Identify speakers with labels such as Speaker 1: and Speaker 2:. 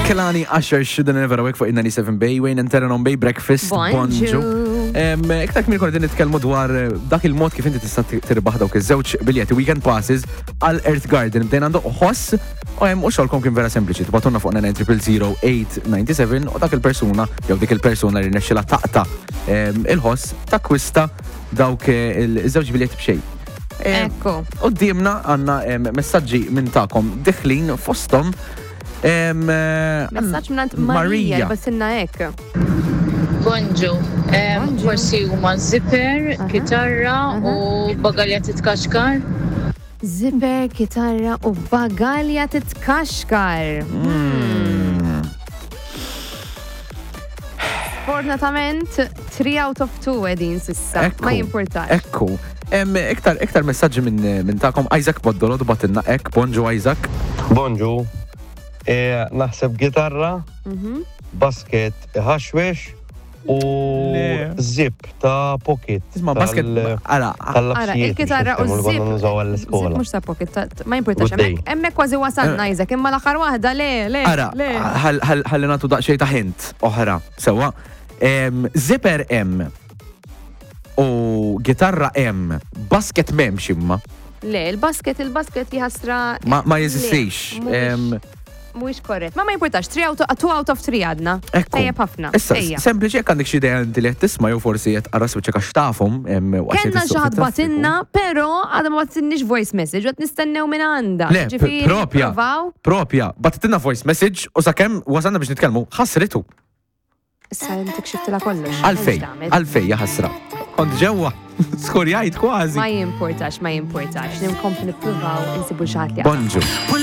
Speaker 1: Kelani Asher xudin never awake fuq in-97 Bay, Wayne and Terran on Bay Breakfast.
Speaker 2: Bonġu.
Speaker 1: Iktar kmir konna nitkellmu dwar dak il-mod kif inti tista' tirbaħ dawk iż-żewġ biljeti weekend passes għal Earth Garden. Bdejn għandu ħoss u xogħolkom kien vera sempliċi. Tbatunna fuq 9000897 u dak il-persuna jew dik il-persuna li rnexxilha taqta' il-ħoss takkwista dawk iż-żewġ biljeti b'xejn.
Speaker 2: Ekku.
Speaker 1: Qudiemna għandna messaġġi minn tagħkom diħlin fosthom
Speaker 2: Messaġġ minn Marija basilna hekk.
Speaker 3: Bonġu, forsi huma zipper, kitarra u bagalja titkaxkar.
Speaker 2: Zipper, kitarra u bagalja titkaxkar. Fortunatament, 3 out of 2 edin sissa. Ma jimportax.
Speaker 1: Ekku. Iktar messaġġi minn tagħkom Isaac Boddolo batilna hekk. Bonġu Isaac.
Speaker 4: Bonġu. Naħseb gitarra, basket ħaxwex u zip ta' pocket.
Speaker 1: Isma' basket
Speaker 2: Ara, il-kitarra u zip. Zip mhux ta' pocket, ma jimportax. Hemmhekk kważi wasalna Isaac, imma l-aħħar waħda le.
Speaker 1: Ara, ħalli nagħtu daqsxejn ta' hint oħra sewwa. Zipper hemm u gitarra hemm, basket m'hemmx imma.
Speaker 2: Le, il-basket jħassra.
Speaker 1: Ma jeżistix.
Speaker 2: Mhuwiex korrett. Ma jimportax, 2 out of 3 għadna. Tajjeb ħafna.
Speaker 1: Issa, sempliċi jekk għandek xi idea inti li qed tisma' jew forsi qed qarra switch għax tafhom.
Speaker 2: Kenna xi ħadd batilna, però għadha ma batilniex voice message, qed nistennew minn għandha.
Speaker 1: Le, propja, batilna voice message u sakemm wasalna biex nitkellmu ħassritu.
Speaker 2: Issa intik xiftilha kollox.
Speaker 1: Għalfej ħassra. Kont ġewwa, skorjajt kważi.
Speaker 2: Ma jimportax, nimkompli nippruvaw insibu xi ħadd li.
Speaker 1: Bonġu.